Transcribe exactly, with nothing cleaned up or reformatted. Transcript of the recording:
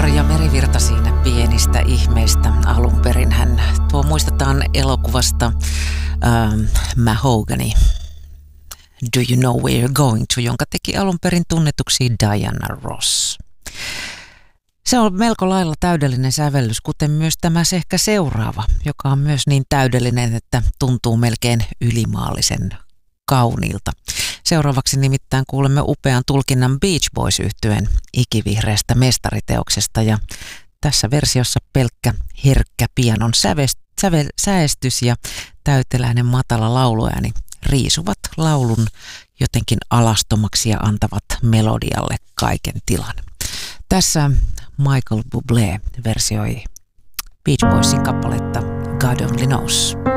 Marja Merivirta siinä pienistä ihmeistä alun perin. Hän tuo muistetaan elokuvasta ähm, Mahogany. Do you know where you're going to, jonka teki alun perin tunnetuksi Diana Ross. Se on melko lailla täydellinen sävellys, kuten myös tämä ehkä seuraava, joka on myös niin täydellinen, että tuntuu melkein ylimaallisen kauniilta. Seuraavaksi nimittäin kuulemme upean tulkinnan Beach Boys-yhtyeen ikivihreästä mestariteoksesta ja tässä versiossa pelkkä herkkä pianon sävest, sävel, säestys ja täyteläinen matala lauluääni riisuvat laulun jotenkin alastomaksi ja antavat melodialle kaiken tilan. Tässä Michael Bublé versioi Beach Boysin kappaletta God Only Knows.